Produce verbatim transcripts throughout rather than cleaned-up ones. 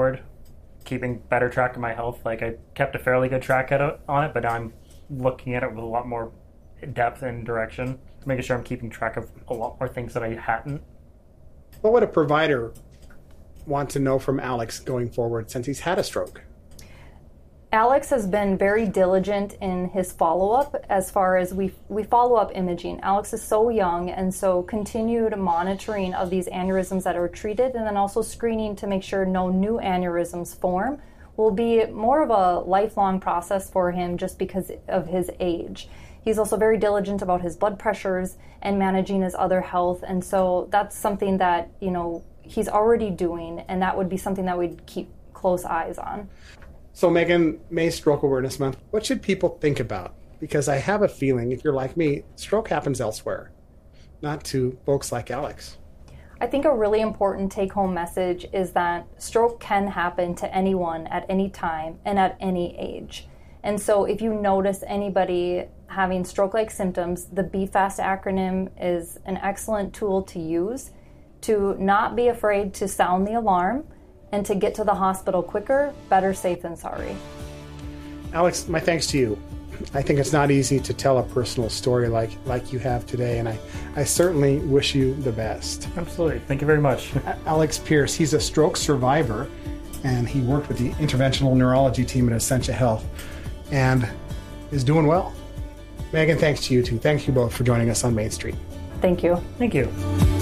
forward, keeping better track of my health. Like, I kept a fairly good track at it, on it, but now I'm looking at it with a lot more depth and direction, making sure I'm keeping track of a lot more things that I hadn't. What would a provider want to know from Alex going forward since he's had a stroke? Alex has been very diligent in his follow-up as far as we we follow up imaging. Alex is so young, and so continued monitoring of these aneurysms that are treated, and then also screening to make sure no new aneurysms form, will be more of a lifelong process for him just because of his age. He's also very diligent about his blood pressures and managing his other health, and so that's something that, you know, he's already doing, and that would be something that we'd keep close eyes on. So, Megan, May Stroke Awareness Month, what should people think about? Because I have a feeling, if you're like me, stroke happens elsewhere, not to folks like Alex. I think a really important take-home message is that stroke can happen to anyone at any time and at any age. And so if you notice anybody having stroke-like symptoms, the B FAST acronym is an excellent tool to use to not be afraid to sound the alarm and to get to the hospital quicker. Better safe than sorry. Alex, my thanks to you. I think it's not easy to tell a personal story like, like you have today, and I, I certainly wish you the best. Absolutely. Thank you very much. Alex Pierce, he's a stroke survivor, and he worked with the interventional neurology team at Essentia Health and is doing well. Megan, thanks to you too. Thank you both for joining us on Main Street. Thank you. Thank you.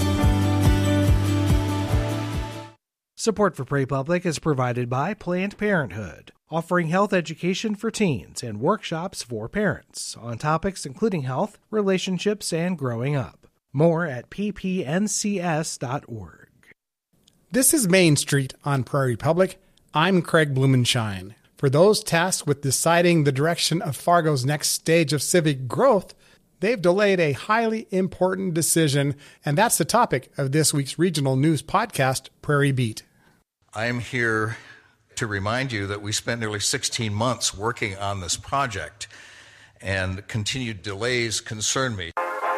Support for Prairie Public is provided by Planned Parenthood, offering health education for teens and workshops for parents on topics including health, relationships, and growing up. More at p p n c s dot org. This is Main Street on Prairie Public. I'm Craig Blumenshine. For those tasked with deciding the direction of Fargo's next stage of civic growth, they've delayed a highly important decision, and that's the topic of this week's regional news podcast, Prairie Beat. I am here to remind you that we spent nearly sixteen months working on this project, and continued delays concern me.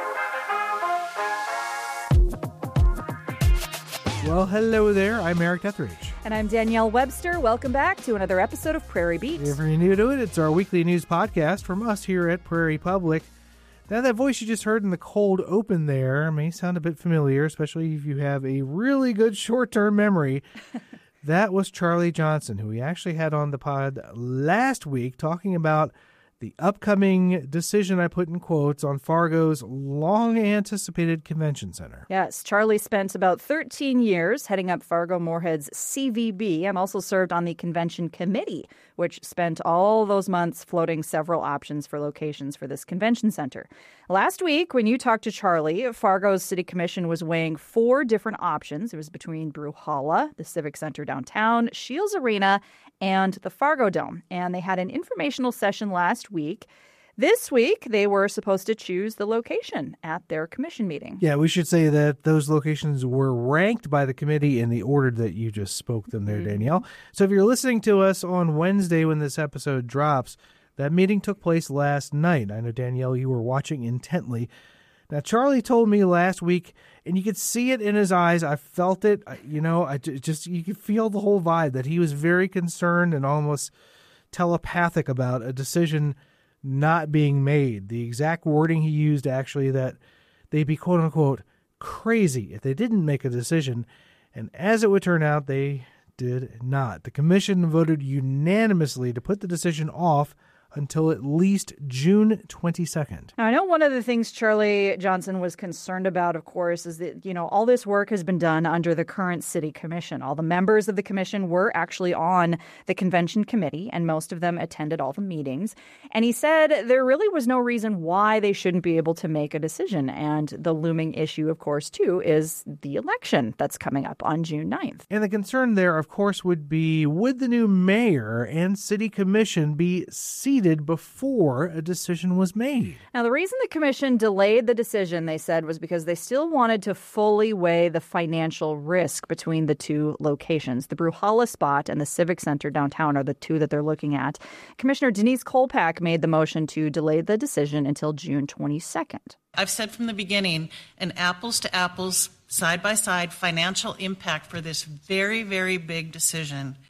Well, hello there. I'm Eric Etheridge. And I'm Danielle Webster. Welcome back to another episode of Prairie Beat. If you're new to it, it's our weekly news podcast from us here at Prairie Public. Now, that voice you just heard in the cold open there may sound a bit familiar, especially if you have a really good short-term memory. That was Charlie Johnson, who we actually had on the pod last week talking about the upcoming decision, I put in quotes, on Fargo's long-anticipated convention center. Yes, Charlie spent about thirteen years heading up Fargo-Moorhead's C V B and also served on the convention committee, which spent all those months floating several options for locations for this convention center. Last week, when you talked to Charlie, Fargo's City Commission was weighing four different options. It was between Brewhalla, the Civic Center downtown, Shields Arena, and the Fargo Dome. And they had an informational session last week. This week, they were supposed to choose the location at their commission meeting. Yeah, we should say that those locations were ranked by the committee in the order that you just spoke them there, mm-hmm. Danielle. So if you're listening to us on Wednesday when this episode drops, that meeting took place last night. I know, Danielle, you were watching intently. Now, Charlie told me last week, and you could see it in his eyes. I felt it. You know, I just you could feel the whole vibe that he was very concerned and almost telepathic about a decision not being made. The exact wording he used, actually, that they'd be, quote unquote, crazy if they didn't make a decision. And as it would turn out, they did not. The commission voted unanimously to put the decision off until at least June twenty-second. Now, I know one of the things Charlie Johnson was concerned about, of course, is that, you know, all this work has been done under the current city commission. All the members of the commission were actually on the convention committee, and most of them attended all the meetings. And he said there really was no reason why they shouldn't be able to make a decision. And the looming issue, of course, too, is the election that's coming up on June ninth. And the concern there, of course, would be, would the new mayor and city commission be seated before a decision was made? Now, the reason the commission delayed the decision, they said, was because they still wanted to fully weigh the financial risk between the two locations. The Brewhalla spot and the Civic Center downtown are the two that they're looking at. Commissioner Denise Kolpak made the motion to delay the decision until June twenty-second. I've said from the beginning, an apples-to-apples, side-by-side financial impact for this very, very big decision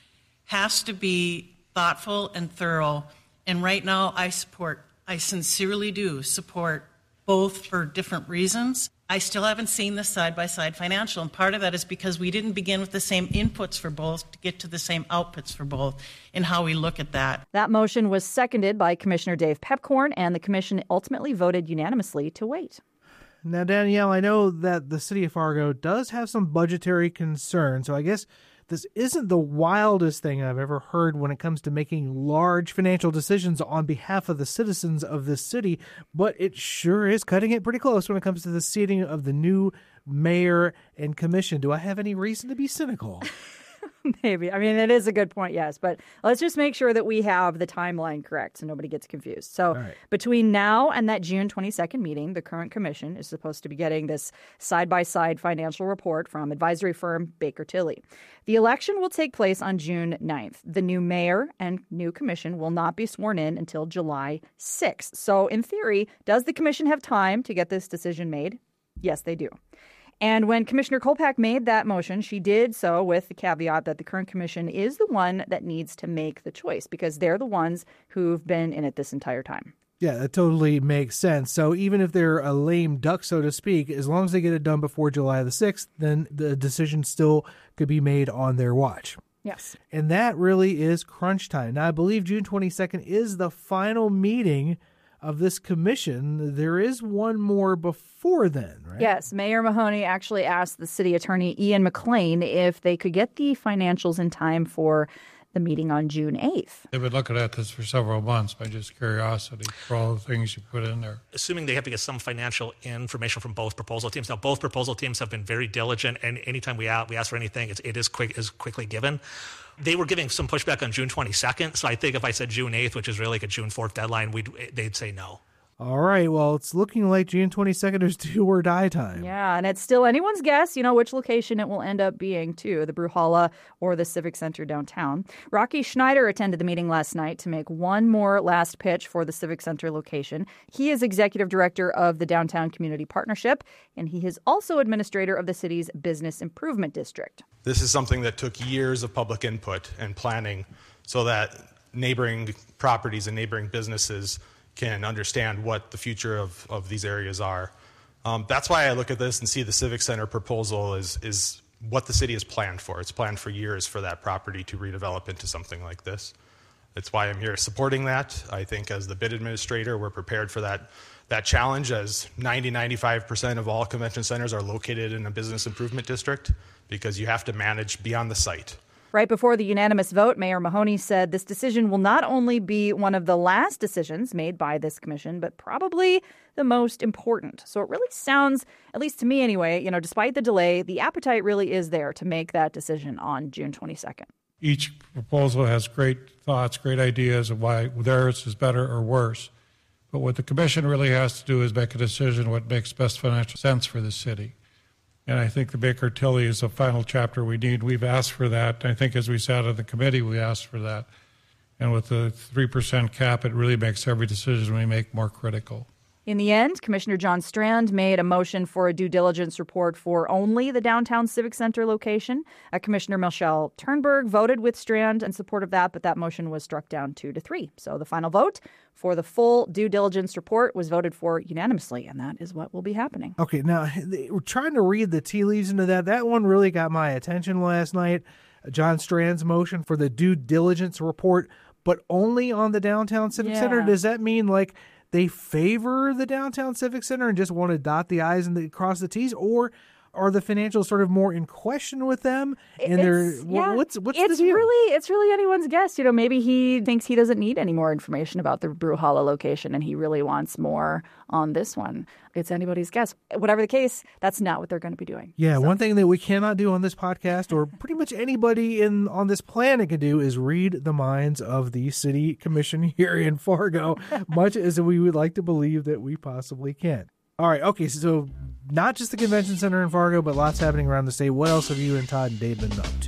has to be thoughtful and thorough. And right now, I support, I sincerely do support both for different reasons. I still haven't seen the side-by-side financial, and part of that is because we didn't begin with the same inputs for both to get to the same outputs for both in how we look at that. That motion was seconded by Commissioner Dave Pepcorn, and the commission ultimately voted unanimously to wait. Now, Danielle, I know that the city of Fargo does have some budgetary concerns, so I guess this isn't the wildest thing I've ever heard when it comes to making large financial decisions on behalf of the citizens of this city, but it sure is cutting it pretty close when it comes to the seating of the new mayor and commission. Do I have any reason to be cynical? Maybe. I mean, it is a good point, yes. But let's just make sure that we have the timeline correct so nobody gets confused. So right. Between now and that June twenty-second meeting, the current commission is supposed to be getting this side-by-side financial report from advisory firm Baker Tilly. The election will take place on June ninth. The new mayor and new commission will not be sworn in until July sixth. So in theory, does the commission have time to get this decision made? Yes, they do. And when Commissioner Kolpak made that motion, she did so with the caveat that the current commission is the one that needs to make the choice because they're the ones who've been in it this entire time. Yeah, that totally makes sense. So even if they're a lame duck, so to speak, as long as they get it done before July the sixth, then the decision still could be made on their watch. Yes. And that really is crunch time. Now, I believe June twenty-second is the final meeting of this commission. There is one more before then, right? Yes. Mayor Mahoney actually asked the city attorney, Ian McLean, if they could get the financials in time for the meeting on June eighth. They've been looking at this for several months by just curiosity for all the things you put in there. Assuming they have to get some financial information from both proposal teams. Now, both proposal teams have been very diligent, and anytime we ask, we ask for anything, it's, it is quick is quickly given. They were giving some pushback on June twenty-second, so I think if I said June eighth, which is really like a June fourth deadline, we'd, they'd say no. All right, well, it's looking like June twenty-second is do or die time. Yeah, and it's still anyone's guess, you know, which location it will end up being, too, the Bruhala or the Civic Center downtown. Rocky Schneider attended the meeting last night to make one more last pitch for the Civic Center location. He is executive director of the Downtown Community Partnership, and he is also administrator of the city's Business Improvement District. This is something that took years of public input and planning so that neighboring properties and neighboring businesses can understand what the future of, of these areas are. Um, that's why I look at this and see the Civic Center proposal is, is what the city has planned for. It's planned for years for that property to redevelop into something like this. That's why I'm here supporting that. I think as the bid administrator, we're prepared for that, that challenge, as ninety, ninety-five percent of all convention centers are located in a business improvement district because you have to manage beyond the site. Right before the unanimous vote, Mayor Mahoney said this decision will not only be one of the last decisions made by this commission, but probably the most important. So it really sounds, at least to me anyway, you know, despite the delay, the appetite really is there to make that decision on June twenty-second. Each proposal has great thoughts, great ideas of why theirs is better or worse. But what the commission really has to do is make a decision what makes best financial sense for the city. And I think the Baker Tilly is the final chapter we need. We've asked for that. I think as we sat on the committee, we asked for that. And with the three percent cap, it really makes every decision we make more critical. In the end, Commissioner John Strand made a motion for a due diligence report for only the downtown Civic Center location. Uh, Commissioner Michelle Turnberg voted with Strand in support of that, but that motion was struck down two to three. So the final vote for the full due diligence report was voted for unanimously, and that is what will be happening. Okay, now we're trying to read the tea leaves into that. That one really got my attention last night. John Strand's motion for the due diligence report, but only on the downtown Civic Yeah. Center. Does that mean like they favor the downtown Civic Center and just want to dot the I's and the, cross the T's, or are the financials sort of more in question with them? And they're It's- yeah, what's what's it's the deal? really it's really anyone's guess. You know, maybe he thinks he doesn't need any more information about the Bruhala location, and he really wants more on this one. It's anybody's guess. Whatever the case, that's not what they're going to be doing. Yeah, So- one thing that we cannot do on this podcast, or pretty much anybody in on this planet can do, is read the minds of the city commission here in Fargo, much as we would like to believe that we possibly can. All right, okay, so not just the convention center in Fargo, but lots happening around the state. What else have you and Todd and Dave been up to?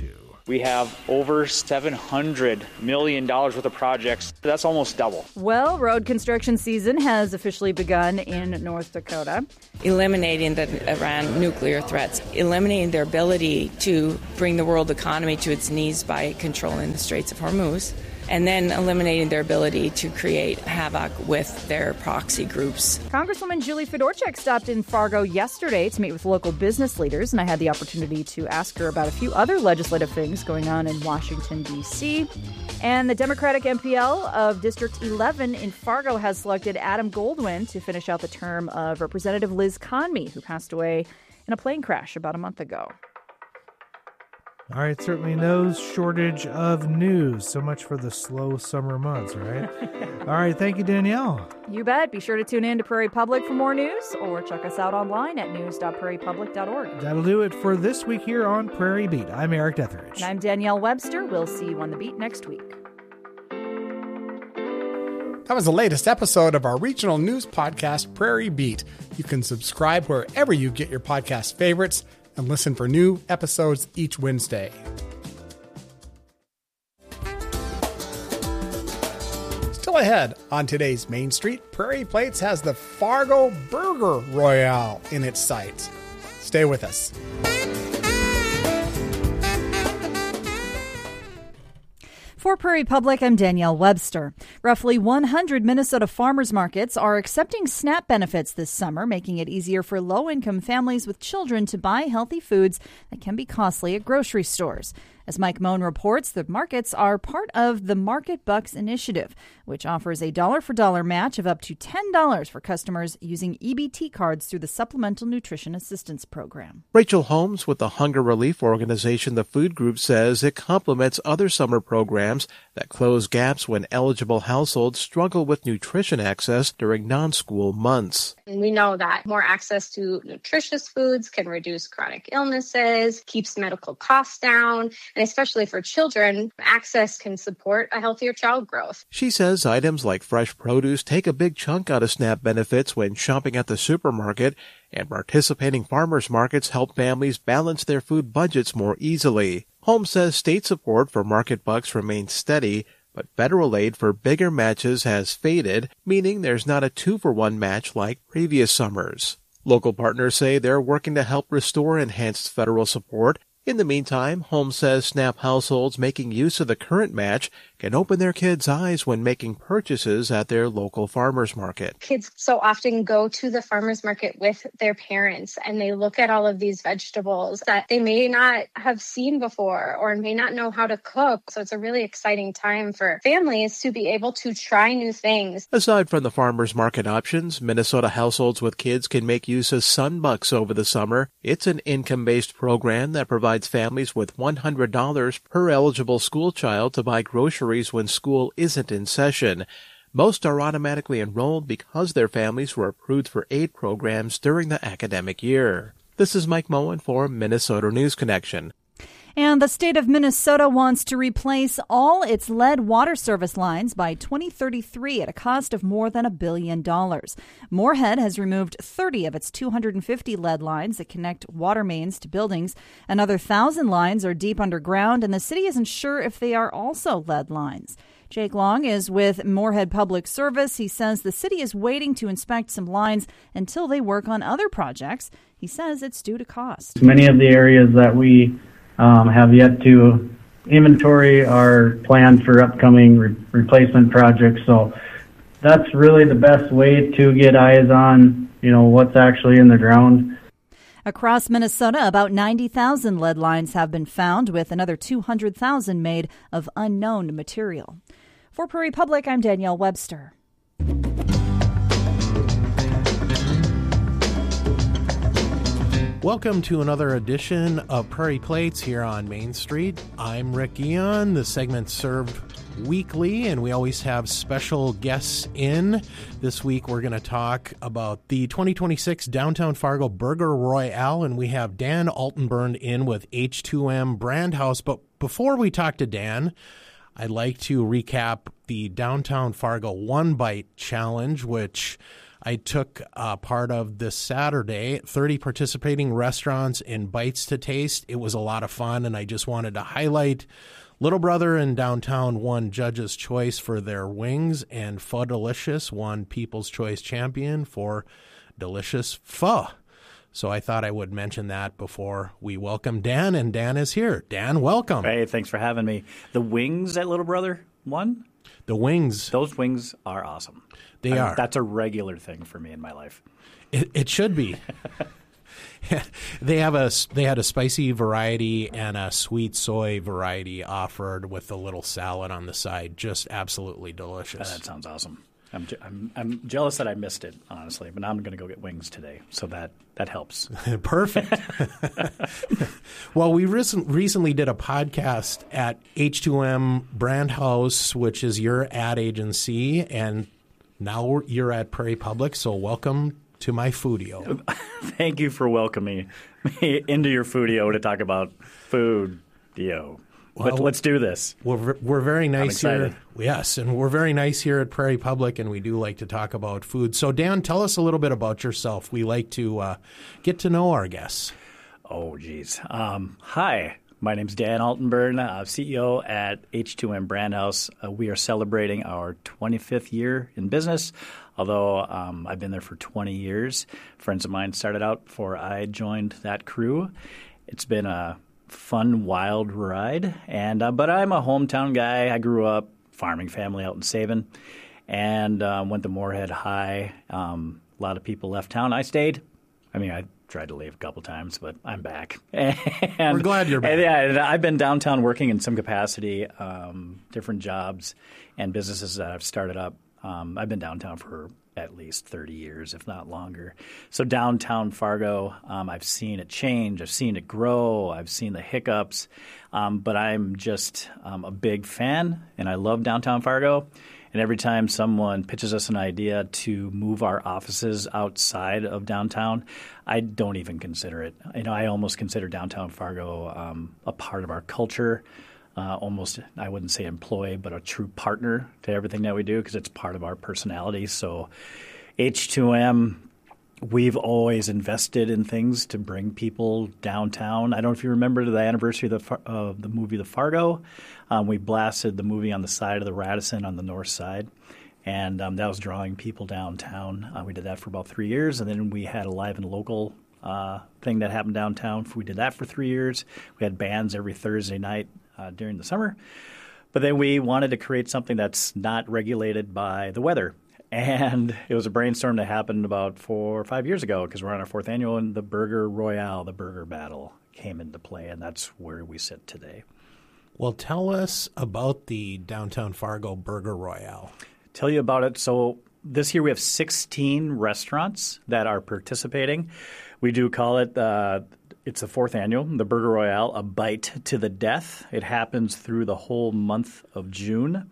We have over seven hundred million dollars worth of projects. That's almost double. Well, road construction season has officially begun in North Dakota. Eliminating the Iran nuclear threats, eliminating their ability to bring the world economy to its knees by controlling the Straits of Hormuz, and then eliminating their ability to create havoc with their proxy groups. Congresswoman Julie Fedorchak stopped in Fargo yesterday to meet with local business leaders, and I had the opportunity to ask her about a few other legislative things going on in Washington, D C And the Democratic M P L of District eleven in Fargo has selected Adam Goldwyn to finish out the term of Representative Liz Conmey, who passed away in a plane crash about a month ago. All right, certainly no shortage of news. So much for the slow summer months, right? All right, thank you, Danielle. You bet. Be sure to tune in to Prairie Public for more news, or check us out online at news dot prairie public dot org. That'll do it for this week here on Prairie Beat. I'm Eric Detheridge. And I'm Danielle Webster. We'll see you on the beat next week. That was the latest episode of our regional news podcast, Prairie Beat. You can subscribe wherever you get your podcast favorites and listen for new episodes each Wednesday. Still ahead on today's Main Street, Prairie Plates has the Fargo Burger Royale in its sights. Stay with us. For Prairie Public, I'm Danielle Webster. Roughly one hundred Minnesota farmers markets are accepting SNAP benefits this summer, making it easier for low-income families with children to buy healthy foods that can be costly at grocery stores. As Mike Moen reports, the markets are part of the Market Bucks initiative, which offers a dollar-for-dollar match of up to ten dollars for customers using E B T cards through the Supplemental Nutrition Assistance Program. Rachel Holmes with the hunger relief organization The Food Group says it complements other summer programs that close gaps when eligible households struggle with nutrition access during non-school months. And we know that more access to nutritious foods can reduce chronic illnesses, keeps medical costs down, and especially for children, access can support a healthier child growth. She says items like fresh produce take a big chunk out of SNAP benefits when shopping at the supermarket, and participating farmers markets help families balance their food budgets more easily. Holmes says state support for Market Bucks remains steady, but federal aid for bigger matches has faded, meaning there's not a two-for-one match like previous summers. Local partners say they're working to help restore enhanced federal support. In the meantime, Holmes says SNAP households making use of the current match can open their kids' eyes when making purchases at their local farmers market. Kids so often go to the farmers market with their parents and they look at all of these vegetables that they may not have seen before or may not know how to cook. So it's a really exciting time for families to be able to try new things. Aside from the farmers market options, Minnesota households with kids can make use of Sunbucks over the summer. It's an income-based program that provides families with one hundred dollars per eligible school child to buy groceries when school isn't in session. Most are automatically enrolled because their families were approved for aid programs during the academic year. This is Mike Moen for Minnesota News Connection. And the state of Minnesota wants to replace all its lead water service lines by twenty thirty-three at a cost of more than a billion dollars. Moorhead has removed thirty of its two hundred fifty lead lines that connect water mains to buildings. Another one thousand lines are deep underground, and the city isn't sure if they are also lead lines. Jake Long is with Moorhead Public Service. He says the city is waiting to inspect some lines until they work on other projects. He says it's due to cost. Many of the areas that we Um, have yet to inventory are planned for upcoming re- replacement projects. So that's really the best way to get eyes on, you know, what's actually in the ground. Across Minnesota, about ninety thousand lead lines have been found, with another two hundred thousand made of unknown material. For Prairie Public, I'm Danielle Webster. Welcome to another edition of Prairie Plates here on Main Street. I'm Rick Eon. The segment's served weekly, and we always have special guests in. This week, we're going to talk about the twenty twenty-six Downtown Fargo Burger Royale, and we have Dan Altenburn in with H two M Brand House. But before we talk to Dan, I'd like to recap the Downtown Fargo One Bite Challenge, which I took uh, part of this Saturday, thirty participating restaurants in Bites to Taste. It was a lot of fun, and I just wanted to highlight Little Brother in downtown won Judge's Choice for their wings, and Pho Delicious won People's Choice Champion for delicious pho. So I thought I would mention that before we welcome Dan, and Dan is here. Dan, welcome. Hey, thanks for having me. The wings at Little Brother won? The wings. Those wings are awesome. They I mean, are. That's a regular thing for me in my life. It, it should be. They have a they had a spicy variety and a sweet soy variety offered with a little salad on the side. Just absolutely delicious. That sounds awesome. I'm, I'm I'm jealous that I missed it, honestly, but now I'm going to go get wings today, so that, that helps. Perfect. Well, we recent, recently did a podcast at H two M Brand House, which is your ad agency, and now you're at Prairie Public, so welcome to my Foodio. Thank you for welcoming me into your Foodio to talk about food, Dio. Well, Let, let's do this. We're, we're very nice I'm here. Yes, and we're very nice here at Prairie Public, and we do like to talk about food. So, Dan, tell us a little bit about yourself. We like to uh, get to know our guests. Oh, geez. Um, hi, my name's Dan Altenburn, uh, C E O at H two M Brand House. Uh, we are celebrating our twenty-fifth year in business, although um, I've been there for twenty years. Friends of mine started out before I joined that crew. It's been a fun, wild ride. And uh, but I'm a hometown guy. I grew up farming family out in Sabin, and uh, went to Moorhead High. Um, a lot of people left town. I stayed. I mean, I tried to leave a couple times, but I'm back. And, We're glad you're back. And, yeah, I've been downtown working in some capacity, um, different jobs and businesses that I've started up. Um, I've been downtown for at least thirty years, if not longer. So downtown Fargo, um, I've seen it change. I've seen it grow. I've seen the hiccups. Um, but I'm just um, a big fan, and I love downtown Fargo. And every time someone pitches us an idea to move our offices outside of downtown, I don't even consider it. You know, I almost consider downtown Fargo um, a part of our culture. Uh, almost, I wouldn't say employee, but a true partner to everything that we do because it's part of our personality. So H two M, we've always invested in things to bring people downtown. I don't know if you remember the anniversary of the, uh, the movie The Fargo. Um, we blasted the movie on the side of the Radisson on the north side, and um, that was drawing people downtown. Uh, we did that for about three years, and then we had a live and local uh, thing that happened downtown. We did that for three years. We had bands every Thursday night Uh, during the summer. But then we wanted to create something that's not regulated by the weather. And it was a brainstorm that happened about four or five years ago because we're on our fourth annual, and the Burger Royale, the Burger Battle, came into play, and that's where we sit today. Well, tell us about the Downtown Fargo Burger Royale. Tell you about it. So this year we have sixteen restaurants that are participating. We do call it uh, It's the fourth annual, the Burger Royale, a bite to the death. It happens through the whole month of June.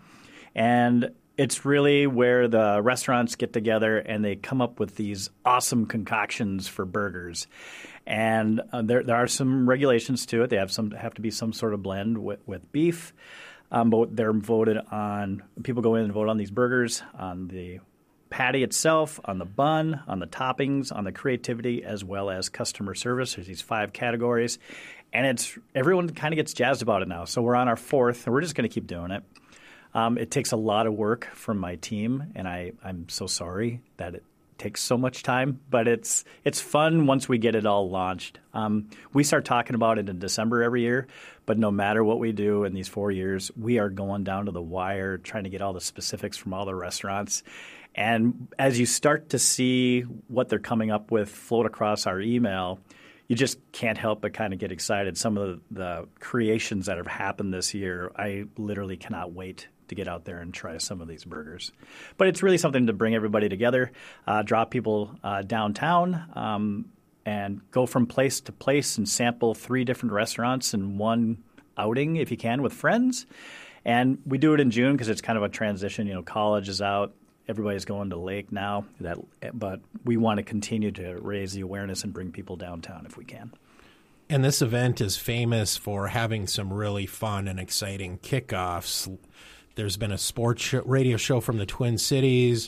And it's really where the restaurants get together and they come up with these awesome concoctions for burgers. And uh, there there are some regulations to it. They have some have to be some sort of blend with, with beef. Um, but they're voted on – people go in and vote on these burgers, on the patty itself, on the bun, on the toppings, on the creativity, as well as customer service. There's these five categories, and it's everyone kind of gets jazzed about it now. So we're on our fourth, and we're just going to keep doing it. Um, it takes a lot of work from my team, and I, I'm so sorry that it takes so much time, but it's it's fun once we get it all launched. Um, we start talking about it in December every year, but no matter what we do in these four years, we are going down to the wire trying to get all the specifics from all the restaurants. And as you start to see what they're coming up with float across our email, you just can't help but kind of get excited. Some of the, the creations that have happened this year, I literally cannot wait to get out there and try some of these burgers. But it's really something to bring everybody together, uh, draw people uh, downtown, um, and go from place to place and sample three different restaurants in one outing if you can with friends. And we do it in June because it's kind of a transition. You know, college is out. Everybody's going to Lake now, that, but we want to continue to raise the awareness and bring people downtown if we can. And this event is famous for having some really fun and exciting kickoffs. There's been a sports show, radio show from the Twin Cities,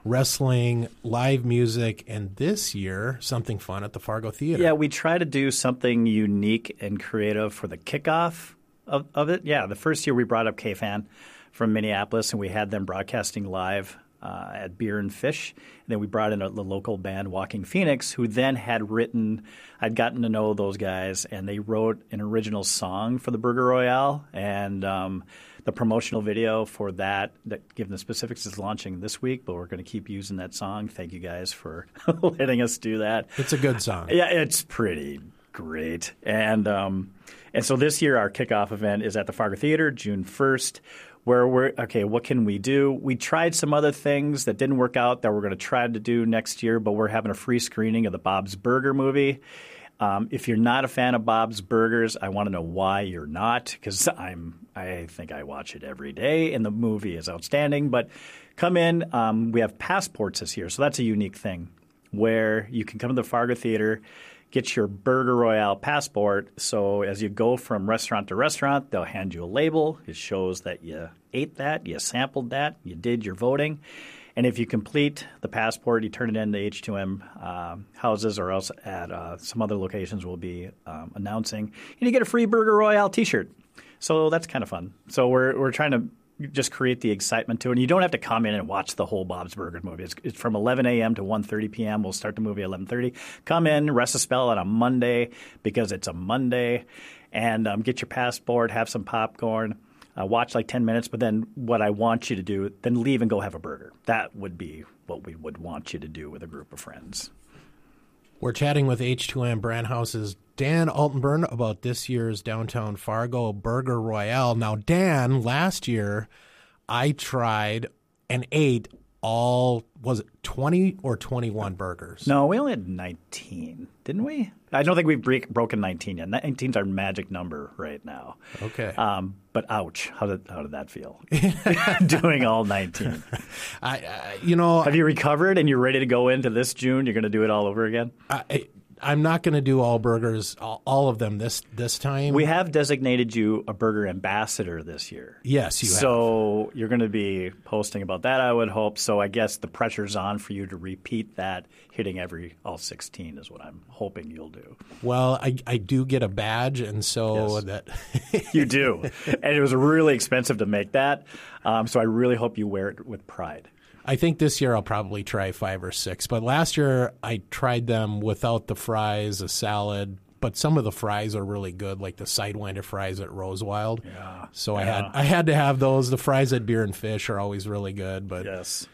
wrestling, live music, and this year, something fun at the Fargo Theater. Yeah, we try to do something unique and creative for the kickoff of, of it. Yeah, the first year we brought up K-Fan from Minneapolis, and we had them broadcasting live uh, at Beer and Fish. And then we brought in a, the local band, Walking Phoenix, who then had written – I'd gotten to know those guys, and they wrote an original song for the Burger Royale. And um, the promotional video for that, that, given the specifics, is launching this week, but we're going to keep using that song. Thank you guys for letting us do that. It's a good song. Yeah, it's pretty great. And um, and so this year our kickoff event is at the Fargo Theater, June first, where we're – okay, what can we do? We tried some other things that didn't work out that we're going to try to do next year, but we're having a free screening of the Bob's Burger movie. Um, if you're not a fan of Bob's Burgers, I want to know why you're not, because I'm I think I watch it every day, and the movie is outstanding. But come in. Um, we have passports this year, so that's a unique thing where you can come to the Fargo Theater, get your Burger Royale passport. So as you go from restaurant to restaurant, they'll hand you a label. It shows that you ate that, you sampled that, you did your voting. And if you complete the passport, you turn it in to H two M uh, houses, or else at uh, some other locations we'll be um, announcing. And you get a free Burger Royale T-shirt. So that's kind of fun. So we're we're trying to just create the excitement to it. And you don't have to come in and watch the whole Bob's Burgers movie. It's, it's from eleven a.m. to one thirty p.m. We'll start the movie at eleven thirty. Come in, rest a spell on a Monday because it's a Monday, and um, get your passport, have some popcorn. Uh, watch like ten minutes, but then what I want you to do, then leave and go have a burger. That would be what we would want you to do with a group of friends. We're chatting with H two M Brandhouse's Dan Altenburn about this year's Downtown Fargo Burger Royale. Now, Dan, last year I tried and ate all, was it twenty or twenty-one burgers? No, we only had nineteen, didn't we? I don't think we've break, broken nineteen yet. nineteen's our magic number right now. Okay. Um, but ouch, how did how did that feel? Doing all nineteen. I, I, you know, have you recovered and you're ready to go into this June? You're going to do it all over again? I, I'm not going to do all burgers, all, all of them this this time. We have designated you a burger ambassador this year. Yes, you have. So you're going to be posting about that, I would hope. So I guess the pressure's on for you to repeat that, hitting every all sixteen is what I'm hoping you'll do. Well, I, I do get a badge, and so yes. that you do. And it was really expensive to make that. Um, so I really hope you wear it with pride. I think this year I'll probably try five or six. But last year I tried them without the fries, a salad. But some of the fries are really good, like the Sidewinder fries at Rosewild. Yeah. So yeah. I had I had to have those. The fries at Beer and Fish are always really good. But yes.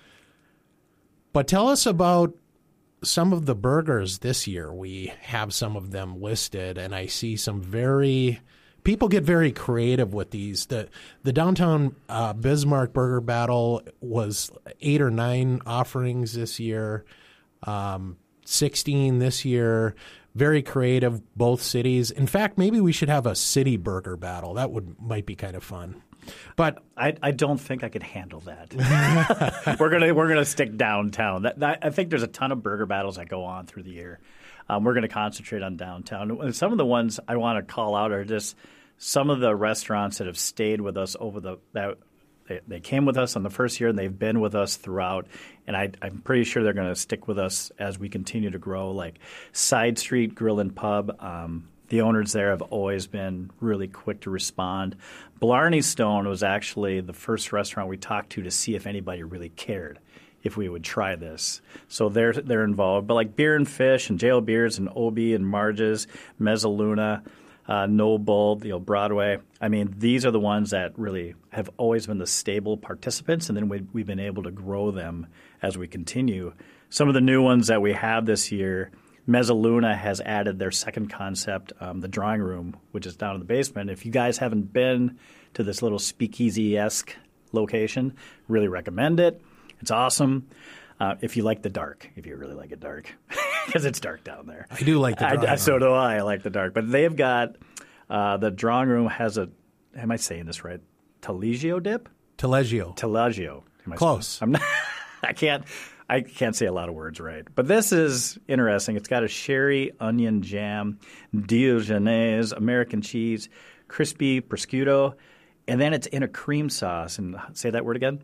But tell us about some of the burgers this year. We have some of them listed, and I see some very people get very creative with these. The the downtown uh, Bismarck Burger Battle was eight or nine offerings this year, um, sixteen this year. Very creative, both cities. In fact, maybe we should have a city burger battle. That would might be kind of fun. But I, I don't think I could handle that. we're gonna we're gonna stick downtown. That, that, I think there's a ton of burger battles that go on through the year. Um, we're going to concentrate on downtown. And some of the ones I want to call out are just some of the restaurants that have stayed with us over the that they, they came with us on the first year and they've been with us throughout. And I, I'm pretty sure they're going to stick with us as we continue to grow. Like Side Street Grill and Pub, um, the owners there have always been really quick to respond. Blarney Stone was actually the first restaurant we talked to to see if anybody really cared if we would try this. So they're they're involved. But like Beer and Fish and J L Beers and Obie and Marge's, Mezzaluna, uh, No Bull, you know, Broadway. I mean, these are the ones that really have always been the stable participants, and then we, we've been able to grow them as we continue. Some of the new ones that we have this year, Mezzaluna has added their second concept, um, the drawing room, which is down in the basement. If you guys haven't been to this little speakeasy-esque location, really recommend it. It's awesome. Uh, if you like the dark, if you really like it dark, because it's dark down there. I do like the drawing I, room. So do I. I like the dark. But they've got uh, the drawing room has a, am I saying this right? Taleggio dip? Taleggio. Taleggio. Close. I'm not, I can't. I can't say a lot of words right. But this is interesting. It's got a sherry, onion jam, Diogenes, American cheese, crispy prosciutto, and then it's in a cream sauce. And say that word again?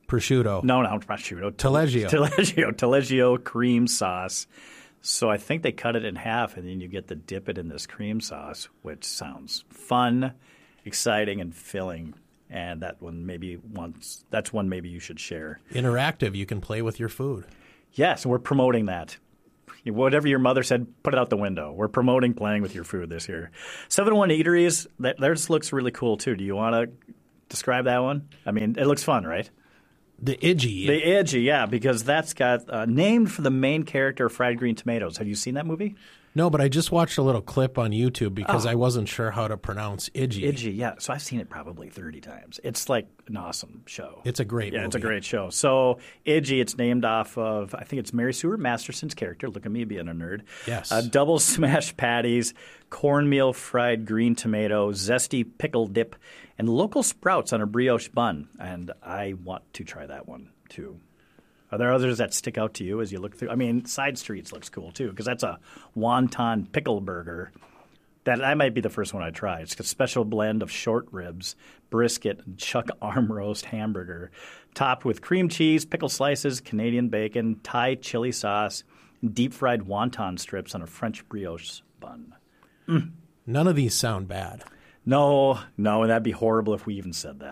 Prosciutto. No, no, prosciutto. Taleggio. Taleggio. Taleggio cream sauce. So I think they cut it in half, and then you get to dip it in this cream sauce, which sounds fun, exciting, and filling. And that one maybe once that's one maybe you should share. Interactive. You can play with your food. Yes, we're promoting that. Whatever your mother said, put it out the window. We're promoting playing with your food this year. seven oh one Eateries, that, theirs looks really cool too. Do you want to describe that one? I mean, it looks fun, right? The Idgy. The Idgy, yeah, because that's got uh, named for the main character of Fried Green Tomatoes. Have you seen that movie? No, but I just watched a little clip on YouTube because Oh. I wasn't sure how to pronounce Idgy. Idgy, yeah. So I've seen it probably thirty times. It's like an awesome show. It's a great Yeah, movie. it's a great show. So Idgy, it's named off of, I think it's Mary Sue Masterson's character. Look at me being a nerd. Yes. Uh, double smash patties, cornmeal fried green tomato, zesty pickle dip, and local sprouts on a brioche bun. And I want to try that one too. Are there others that stick out to you as you look through? I mean, Side Streets looks cool too because that's a wonton pickle burger. That that might be the first one I try. It's a special blend of short ribs, brisket, and chuck arm roast hamburger, topped with cream cheese, pickle slices, Canadian bacon, Thai chili sauce, and deep fried wonton strips on a French brioche bun. Mm. None of these sound bad. No, no, and that'd be horrible if we even said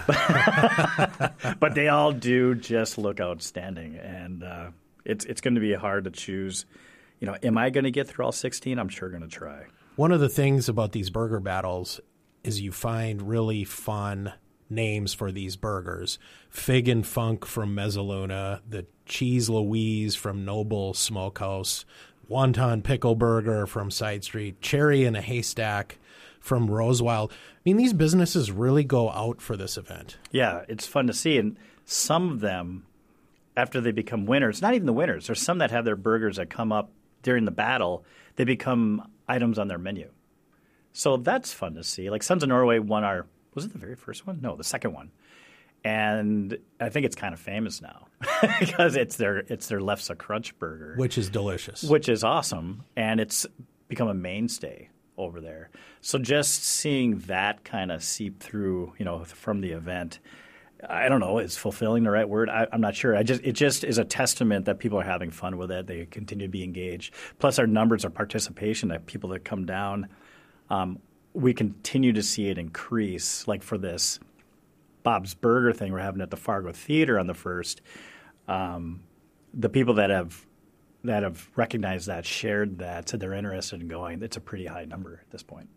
that. But they all do just look outstanding, and uh, it's it's going to be hard to choose. You know, am I going to get through all sixteen? I'm sure going to try. One of the things about these burger battles is you find really fun names for these burgers. Fig and Funk from Mezzaluna, the Cheese Louise from Noble Smokehouse, Wonton Pickle Burger from Side Street, Cherry in a Haystack from Rosewild. I mean, these businesses really go out for this event. Yeah, it's fun to see. And some of them, after they become winners, not even the winners, there's some that have their burgers that come up during the battle, they become items on their menu. So that's fun to see. Like Sons of Norway won our, was it the very first one? No, the second one. And I think it's kind of famous now because it's their it's their Lefse Crunch burger. Which is delicious. Which is awesome. And it's become a mainstay over there. So just seeing that kind of seep through, you know, from the event, I don't know, is fulfilling the right word? I, I'm not sure. I just it just is a testament that people are having fun with it. They continue to be engaged. Plus our numbers of participation, that people that come down, um, we continue to see it increase. Like for this Bob's Burger thing we're having at the Fargo Theater on the first, um, the people that have that have recognized that, shared that, said they're interested in going, it's a pretty high number at this point.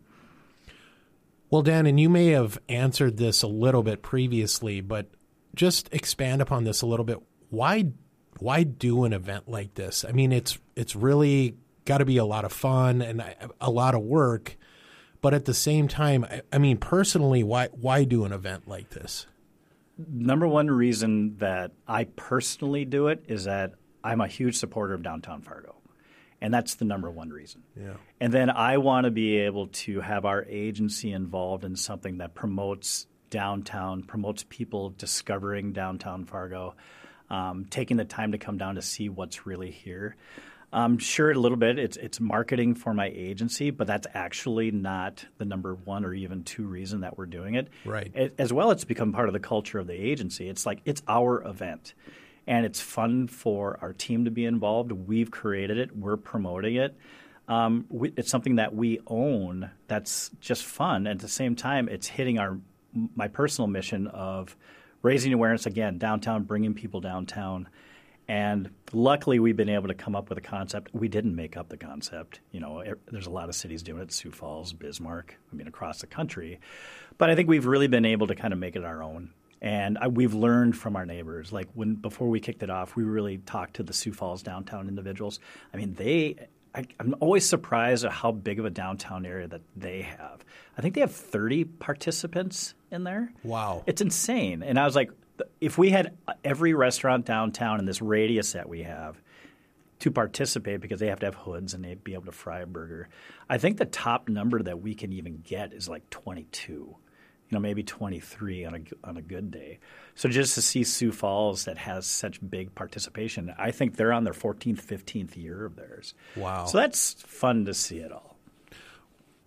Well, Dan, and you may have answered this a little bit previously, but just expand upon this a little bit. Why why do an event like this? I mean, it's it's really got to be a lot of fun and a lot of work, but at the same time, I, I mean, personally, why why do an event like this? Number one reason that I personally do it is that I'm a huge supporter of downtown Fargo, and that's the number one reason. Yeah. And then I want to be able to have our agency involved in something that promotes downtown, promotes people discovering downtown Fargo, um, taking the time to come down to see what's really here. Um, sure, a little bit. It's it's marketing for my agency, but that's actually not the number one or even two reason that we're doing it. Right. It, as well, it's become part of the culture of the agency. It's like it's our event. And it's fun for our team to be involved. We've created it. We're promoting it. Um, we, it's something that we own that's just fun. And at the same time, it's hitting our my personal mission of raising awareness, again, downtown, bringing people downtown. And luckily, we've been able to come up with a concept. We didn't make up the concept. You know, it, there's a lot of cities doing it, Sioux Falls, Bismarck, I mean, across the country. But I think we've really been able to kind of make it our own. And I, we've learned from our neighbors. Like when before we kicked it off, we really talked to the Sioux Falls downtown individuals. I mean, they I, I'm always surprised at how big of a downtown area that they have. I think they have thirty participants in there. Wow. It's insane. And I was like, if we had every restaurant downtown in this radius that we have to participate, because they have to have hoods and they'd be able to fry a burger, I think the top number that we can even get is like twenty-two. You know, maybe twenty-three on a on a good day. So just to see Sioux Falls that has such big participation, I think they're on their fourteenth, fifteenth year of theirs. Wow. So that's fun to see it all.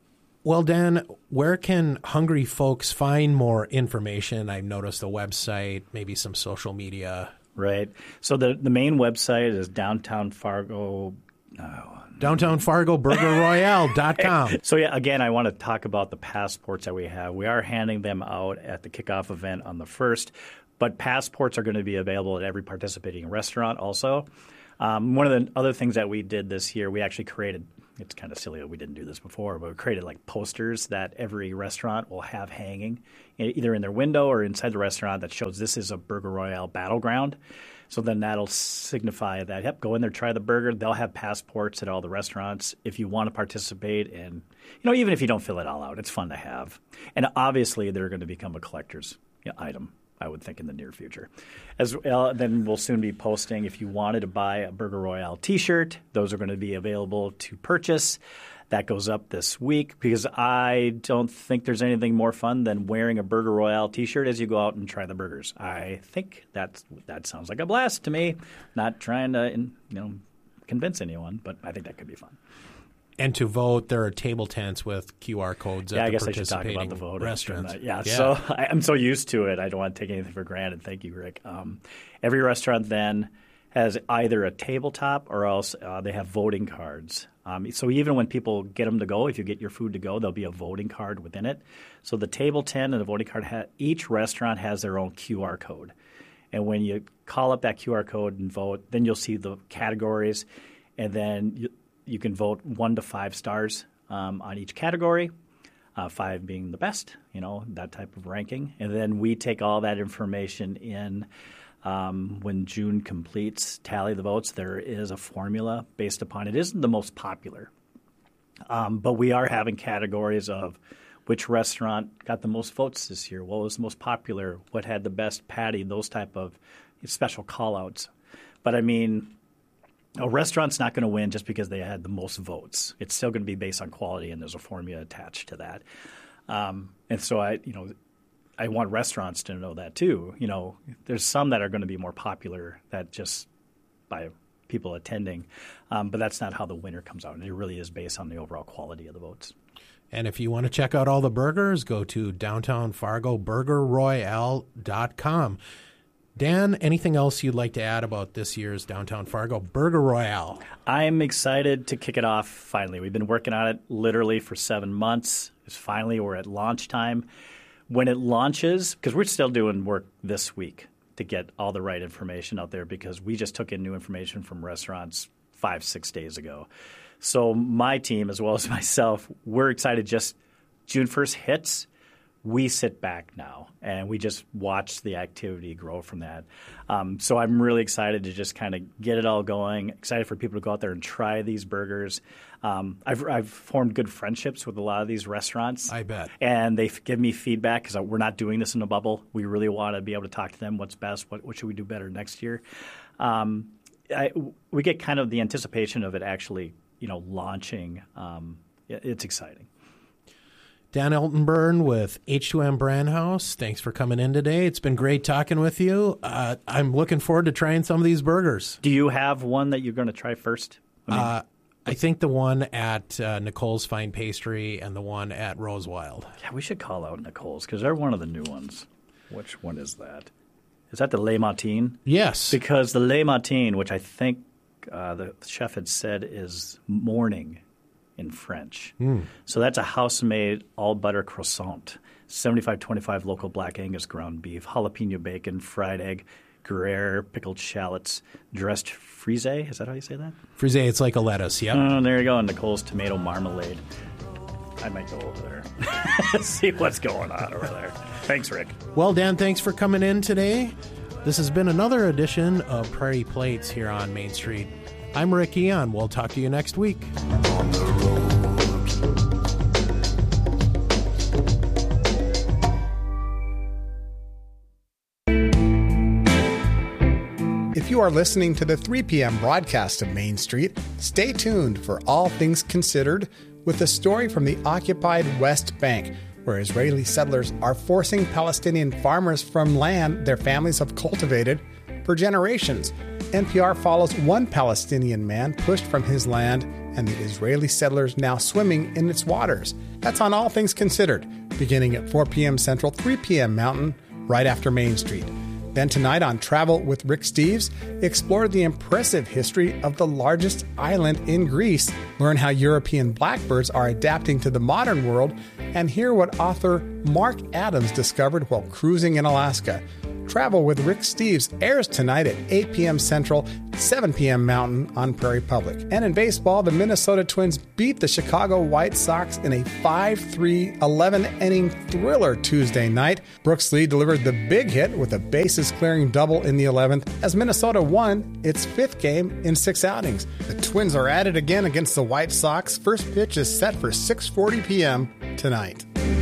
Well, Dan, where can hungry folks find more information? I've noticed a website, maybe some social media. Right. So the, the main website is Downtown Fargo. Oh, Downtown Fargo Burger Royale dot com. So, yeah, again, I want to talk about the passports that we have. We are handing them out at the kickoff event on the first, but passports are going to be available at every participating restaurant also. Um, one of the other things that we did this year, we actually created – it's kind of silly that we didn't do this before, but we created like posters that every restaurant will have hanging either in their window or inside the restaurant that shows this is a Burger Royale battleground. So then that'll signify that, yep, go in there, try the burger. They'll have passports at all the restaurants if you want to participate. And, you know, even if you don't fill it all out, it's fun to have. And obviously they're going to become a collector's item, I would think, in the near future. As well, then we'll soon be posting if you wanted to buy a Burger Royale T-shirt. Those are going to be available to purchase. That goes up this week because I don't think there's anything more fun than wearing a Burger Royale T-shirt as you go out and try the burgers. I think that's, that sounds like a blast to me. Not trying to you know convince anyone, but I think that could be fun. And to vote, there are table tents with Q R codes yeah, at I the guess I should talk participating about the vote restaurants. Yeah, yeah, so I, I'm so used to it. I don't want to take anything for granted. Thank you, Rick. Um, every restaurant then has either a tabletop or else uh, they have voting cards. Um, so even when people get them to go, if you get your food to go, there'll be a voting card within it. So the table tent and the voting card, ha- each restaurant has their own Q R code. And when you call up that Q R code and vote, then you'll see the categories, and then you, you can vote one to five stars um, on each category, uh, five being the best, you know, that type of ranking. And then we take all that information in. Um, when June completes, tally the votes, there is a formula based upon it. It isn't the most popular, um, but we are having categories of which restaurant got the most votes this year, what was the most popular, what had the best patty, those type of special call-outs. But, I mean, a restaurant's not going to win just because they had the most votes. It's still going to be based on quality, and there's a formula attached to that. Um, and so I, you know, I want restaurants to know that too. You know, there's some that are going to be more popular that just by people attending, um, but that's not how the winner comes out. It really is based on the overall quality of the votes. And if you want to check out all the burgers, go to Downtown Fargo Burger Royale dot com. Dan, anything else you'd like to add about this year's Downtown Fargo Burger Royale? I'm excited to kick it off finally. We've been working on it literally for seven months. It's finally, we're at launch time. When it launches, because we're still doing work this week to get all the right information out there because we just took in new information from restaurants five, six days ago. So my team, as well as myself, we're excited. Just June first hits, we sit back now and we just watch the activity grow from that. Um, so I'm really excited to just kind of get it all going, excited for people to go out there and try these burgers. Um, I've, I've formed good friendships with a lot of these restaurants. I bet. And they give me feedback because we're not doing this in a bubble. We really want to be able to talk to them. What's best? What, what should we do better next year? Um, I, we get kind of the anticipation of it actually, you know, launching. Um, it's exciting. Dan Eltenburn with H two M Brand House, thanks for coming in today. It's been great talking with you. Uh, I'm looking forward to trying some of these burgers. Do you have one that you're going to try first? I, mean, uh, I think the one at uh, Nicole's Fine Pastry and the one at Rose Wild. Yeah, we should call out Nicole's because they're one of the new ones. Which one is that? Is that the Le Matin? Yes. Because the Le Matin, which I think uh, the chef had said is morning in French. Mm. So that's a house-made all-butter croissant, seventy-five twenty-five local black Angus ground beef, jalapeno bacon, fried egg, Gruyere, pickled shallots, dressed frisée. Is that how you say that? Frisée, it's like a lettuce, yeah. Oh, there you go. And Nicole's tomato marmalade. I might go over there. See what's going on over there. Thanks, Rick. Well, Dan, thanks for coming in today. This has been another edition of Prairie Plates here on Main Street. I'm Rick Eon. We'll talk to you next week. On the road. If you are listening to the three p.m. broadcast of Main Street, stay tuned for All Things Considered with a story from the occupied West Bank, where Israeli settlers are forcing Palestinian farmers from land their families have cultivated for generations. N P R follows one Palestinian man pushed from his land and the Israeli settlers now swimming in its waters. That's on All Things Considered, beginning at four p.m. Central, three p.m. Mountain, right after Main Street. Then tonight on Travel with Rick Steves, explore the impressive history of the largest island in Greece, learn how European blackbirds are adapting to the modern world, and hear what author Mark Adams discovered while cruising in Alaska. Travel with Rick Steves airs tonight at eight p.m. Central, seven p.m. Mountain on Prairie Public. And in baseball, the Minnesota Twins beat the Chicago White Sox in a five three eleven-inning thriller Tuesday night. Brooks Lee delivered the big hit with a bases-clearing double in the eleventh as Minnesota won its fifth game in six outings. The Twins are at it again against the White Sox. First pitch is set for six forty p.m. tonight.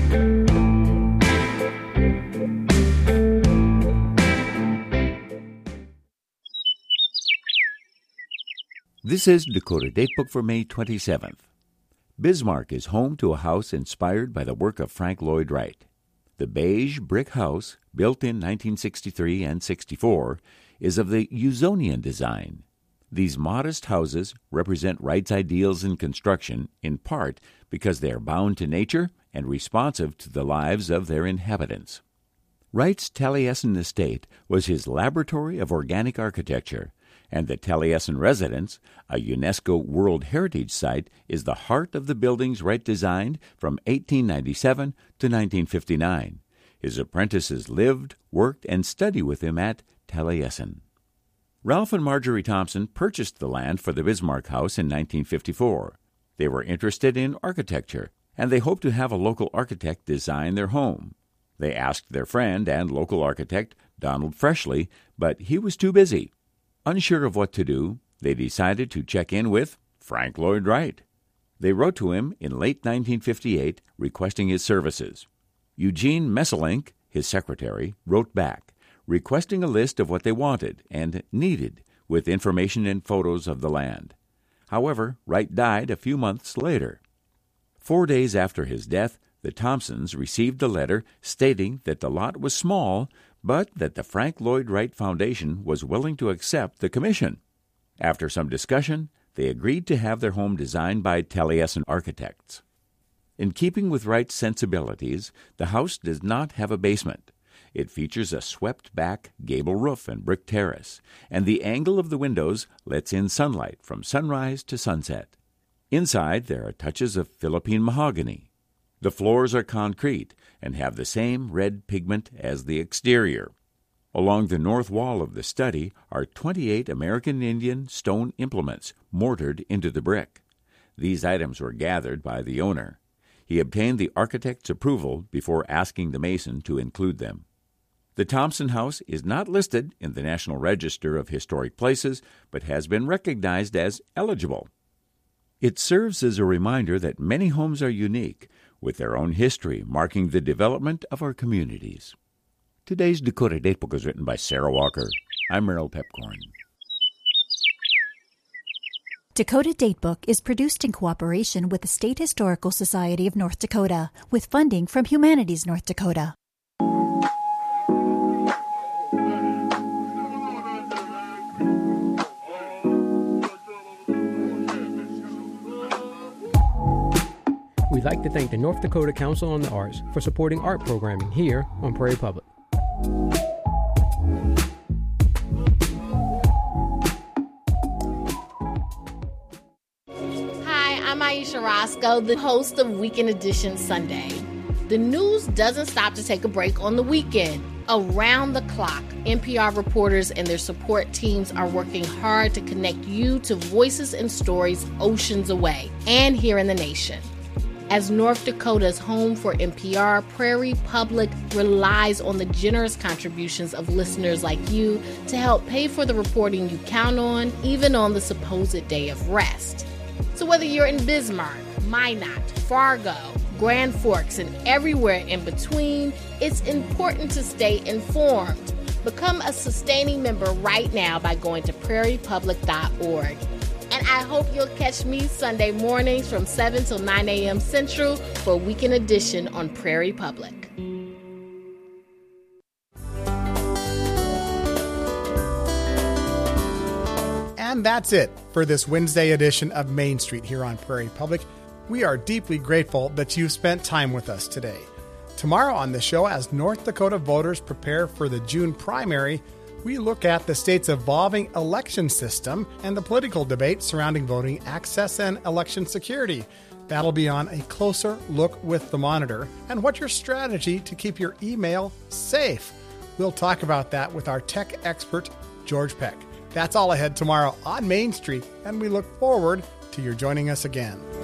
This is Dakota Datebook for May twenty-seventh. Bismarck is home to a house inspired by the work of Frank Lloyd Wright. The beige brick house, built in nineteen sixty-three and sixty-four, is of the Usonian design. These modest houses represent Wright's ideals in construction, in part because they are bound to nature and responsive to the lives of their inhabitants. Wright's Taliesin estate was his laboratory of organic architecture, and the Taliesin residence, a UNESCO World Heritage Site, is the heart of the buildings Wright designed from eighteen ninety-seven to nineteen fifty-nine. His apprentices lived, worked, and studied with him at Taliesin. Ralph and Marjorie Thompson purchased the land for the Bismarck House in nineteen fifty-four. They were interested in architecture, and they hoped to have a local architect design their home. They asked their friend and local architect, Donald Freshley, but he was too busy. Unsure of what to do, they decided to check in with Frank Lloyd Wright. They wrote to him in late nineteen fifty-eight requesting his services. Eugene Messelink, his secretary, wrote back, requesting a list of what they wanted and needed, with information and photos of the land. However, Wright died a few months later. Four days after his death, the Thompsons received a letter stating that the lot was small, but that the Frank Lloyd Wright Foundation was willing to accept the commission. After some discussion, they agreed to have their home designed by Taliesin architects. In keeping with Wright's sensibilities, the house does not have a basement. It features a swept-back gable roof and brick terrace, and the angle of the windows lets in sunlight from sunrise to sunset. Inside, there are touches of Philippine mahogany. The floors are concrete and have the same red pigment as the exterior. Along the north wall of the study are twenty-eight American Indian stone implements mortared into the brick. These items were gathered by the owner. He obtained the architect's approval before asking the mason to include them. The Thompson House is not listed in the National Register of Historic Places, but has been recognized as eligible. It serves as a reminder that many homes are unique, with their own history marking the development of our communities. Today's Dakota Datebook is written by Sarah Walker. I'm Merrill Pepcorn. Dakota Datebook is produced in cooperation with the State Historical Society of North Dakota, with funding from Humanities North Dakota. We'd like to thank the North Dakota Council on the Arts for supporting art programming here on Prairie Public. Hi, I'm Aisha Roscoe, the host of Weekend Edition Sunday. The news doesn't stop to take a break on the weekend. Around the clock, N P R reporters and their support teams are working hard to connect you to voices and stories oceans away and here in the nation. As North Dakota's home for N P R, Prairie Public relies on the generous contributions of listeners like you to help pay for the reporting you count on, even on the supposed day of rest. So whether you're in Bismarck, Minot, Fargo, Grand Forks, and everywhere in between, it's important to stay informed. Become a sustaining member right now by going to prairie public dot org. And I hope you'll catch me Sunday mornings from seven till nine a.m. Central for Weekend Edition on Prairie Public. And that's it for this Wednesday edition of Main Street here on Prairie Public. We are deeply grateful that you've spent time with us today. Tomorrow on the show, as North Dakota voters prepare for the June primary, we look at the state's evolving election system and the political debate surrounding voting access and election security. That'll be on A Closer Look with the Monitor, and what's your strategy to keep your email safe? We'll talk about that with our tech expert, George Peck. That's all ahead tomorrow on Main Street, and we look forward to your joining us again.